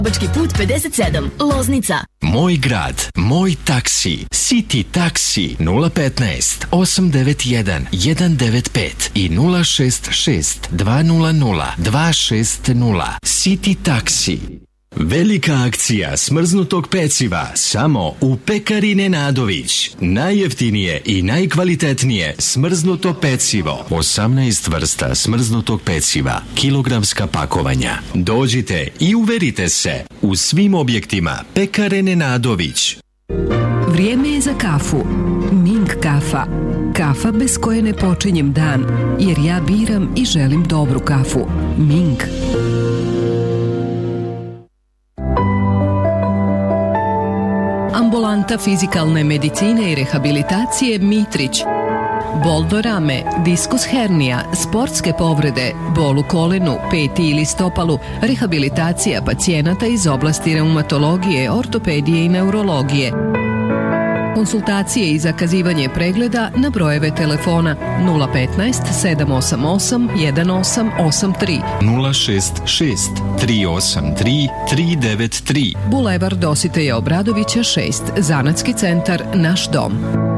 Bački put 57, Loznica. Moj grad, moj taksi, City taksi 015 891 195 i 066 200 260. City taksi. Velika akcija smrznutog peciva samo u Pekari Nenadović. Najjeftinije i najkvalitetnije smrznuto pecivo. 18 vrsta smrznutog peciva, kilogramska pakovanja. Dođite i uverite se u svim objektima Pekare Nenadović. Vrijeme je za kafu. Ming kafa. Kafa bez koje ne počinjem dan, jer ja biram i želim dobru kafu. Ming. Ambulanta fizikalne medicine i rehabilitacije Mitrić. Bol do rame, diskus hernija, sportske povrede, bol u kolenu, peti ili stopalu, rehabilitacija pacijenata iz oblasti reumatologije, ortopedije i neurologije. Konsultacije i zakazivanje pregleda na brojeve telefona 015 788 1883 066 383 393. Bulevar Dositeja Obradovića 6, Zanatski centar Naš dom.